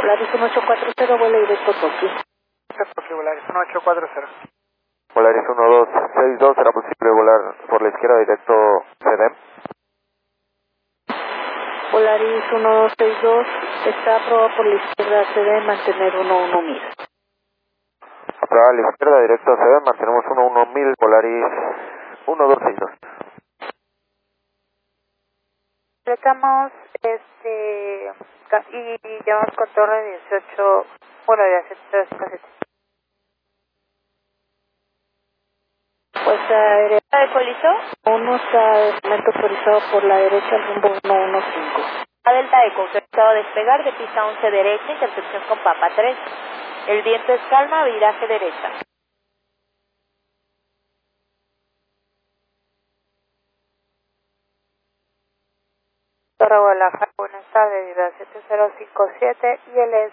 Volaris 1840, vuelo directo Tokio. Tokio, Volaris 1840. Volaris 1262, ¿será posible volar por la izquierda directo CDM? Volaris 1262, está aprobado por la izquierda, se debe mantener 11.000. Aprobada a la izquierda directo CDM, mantenemos 11.000, Volaris 1262. Completamos y llevamos con torre 18, bueno, ya 737. Fuerza Aérea ¿De Colizo? 1 está de momento autorizado por la derecha, rumbo 115. A Delta Eco, autorizado a despegar de pista 11 derecha, intercepción con Papa 3. El viento es calma, viraje derecha. Torre Guadalajara, buenas tardes, Viva 7057 y el